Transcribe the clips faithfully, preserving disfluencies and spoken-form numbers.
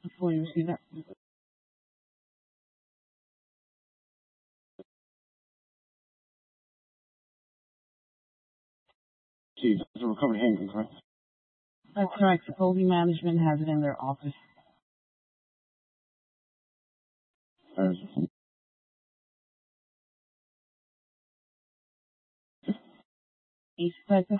before you receive that. See, it's a recovered handgun, correct? That's correct. Security management has it in their office. Uh, East Detective.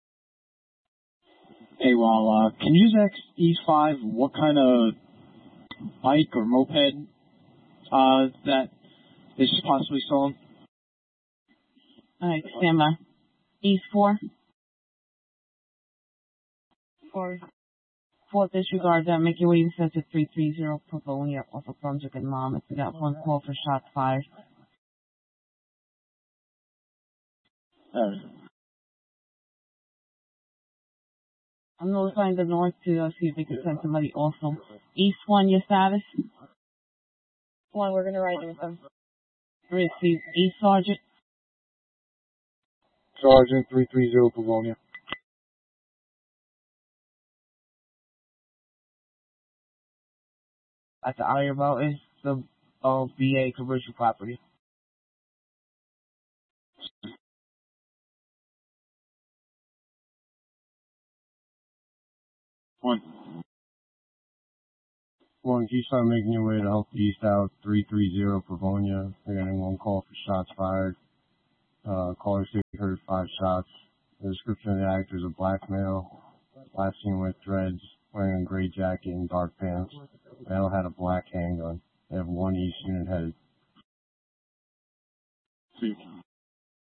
Hey, well, uh, can you just ask East five what kind of bike or moped uh, that is possibly stolen? All right, stand by. East four. Four. Fourth, disregard that. Make your way to Center three three zero Pavonia off of Brunswick and Monmouth. We got one call for shots fired. Uh, I'm notifying the North to uh, see if they can send somebody also. East one, your status? One, we're going to ride with them. Receive. East Sergeant. Sergeant three three zero Pavonia. At the Iron Mountain, the uh, B A commercial property. One. One, can you start making your way to Health East out three three zero Pavonia? We're getting one call for shots fired. Uh, caller said he heard five shots. The description of the actor is a black male, last seen with dreads, wearing a gray jacket and dark pants. Male had a black handgun. They have one East unit headed. See.